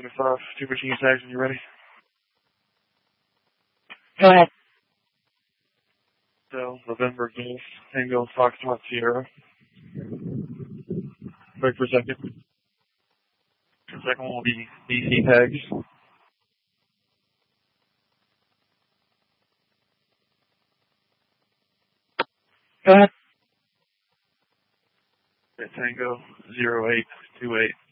575, two machine tags when you're ready. Go ahead. So, November Golf, Tango, Foxtrot, Sierra. Wait for a second. The second one will be DC tags. Go ahead. Tango 0828.